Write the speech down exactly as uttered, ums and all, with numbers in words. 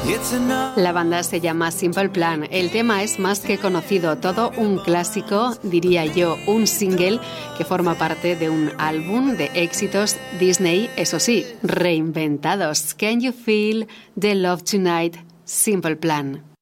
La banda se llama Simple Plan. El tema es más que conocido, todo un clásico, diría yo, un single que forma parte de un álbum de éxitos Disney, eso sí, reinventados. Can You Feel the Love Tonight? Simple Plan.